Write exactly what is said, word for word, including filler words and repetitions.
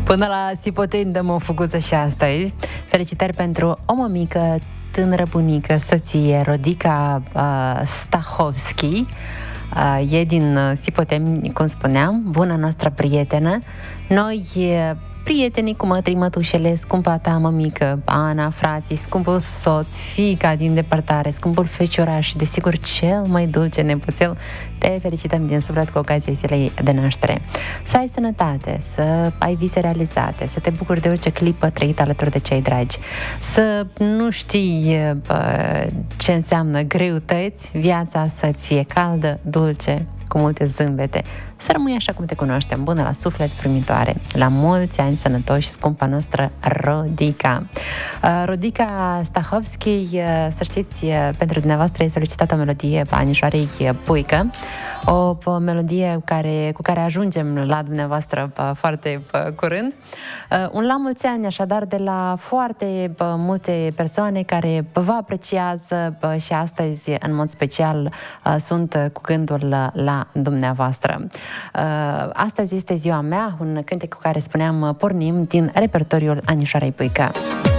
Până la Sipoteni dăm o făcuță și astăzi. Felicitări pentru o mămică, tânără bunică, soție, Rodica uh, Stahovski. Uh, e din uh, Sipoteni, cum spuneam, bună noastră prietenă. Noi, uh, prietenii cu mătrii, mătușele, scumpa ta mămică, Ana, frații, scumpul soț, fiica din depărtare, scumpul fecioraș și, desigur, cel mai dulce nepoțel, te felicităm din suflet cu ocazia zilei de naștere. Să ai sănătate, să ai vise realizate, să te bucuri de orice clipă trăită alături de cei dragi, să nu știi uh, ce înseamnă greutăți, viața să-ți fie caldă, dulce, cu multe zâmbete, să rămâi așa cum te cunoaștem, bună la suflet, primitoare. La mulți ani sănătoși, scumpa noastră Rodica. Uh, Rodica Stahovski, uh, să știți, uh, pentru dumneavoastră e solicitată o melodie a Anișoarei Puică, o, o melodie care, cu care ajungem la dumneavoastră uh, foarte uh, curând. Uh, un la mulți ani, așadar, de la foarte uh, multe persoane care vă apreciază uh, și astăzi, în mod special, uh, sunt uh, cu gândul uh, la dumneavoastră. Uh, astăzi este ziua mea, un cântec cu care spuneam pornim din repertoriul Anișoarei Puică.